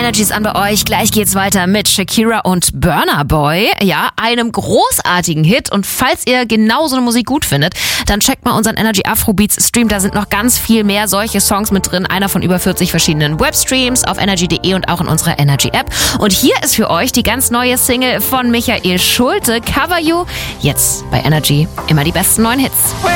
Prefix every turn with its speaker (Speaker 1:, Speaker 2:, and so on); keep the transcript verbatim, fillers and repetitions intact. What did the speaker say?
Speaker 1: Energy ist an bei euch. Gleich geht's weiter mit Shakira und Burna Boy. Ja, einem großartigen Hit. Und falls ihr genau so eine Musik gut findet, dann checkt mal unseren Energy Afrobeats Stream. Da sind noch ganz viel mehr solche Songs mit drin. Einer von über vierzig verschiedenen Webstreams auf energy punkt de und auch in unserer Energy App. Und hier ist für euch die ganz neue Single von Michael Schulte, Cover You. Jetzt bei Energy immer die besten neuen Hits.